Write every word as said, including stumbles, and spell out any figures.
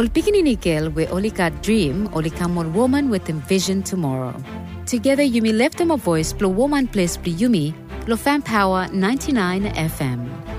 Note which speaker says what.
Speaker 1: Ol pikininikel we olika dream, olika mon woman with envision tomorrow. Together you may lift them a voice, plo woman place pli yumi, plo fan power ninety-nine F M.